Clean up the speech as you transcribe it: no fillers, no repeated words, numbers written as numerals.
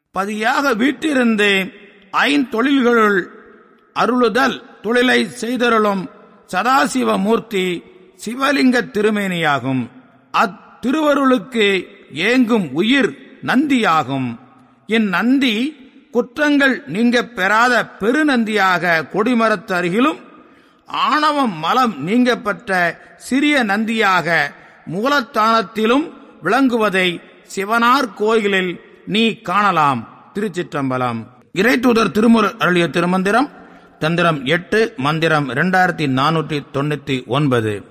பதியாக வீட்டிலிருந்து ஐந்தொழில்களுள் அருளுதல் தொழிலை செய்தருளும் சதாசிவமூர்த்தி சிவலிங்க திருமேனியாகும். அத்திருவருளுக்கு ஏங்கும் உயிர் நந்தியாகும். இந்நந்தி குற்றங்கள் நீங்க பெறாத பெருநந்தியாக கொடிமரத்து அருகிலும், ஆணவம் மலம் நீங்க பெற்ற சிறிய நந்தியாக மூலத்தானத்திலும் விளங்குவதை சிவனார் கோயிலில் நீ காணலாம். திருச்சிற்றம்பலம். இறைத்தூதர் திருமுரு அருளிய திருமந்திரம் தந்திரம் 8 மந்திரம் 2499.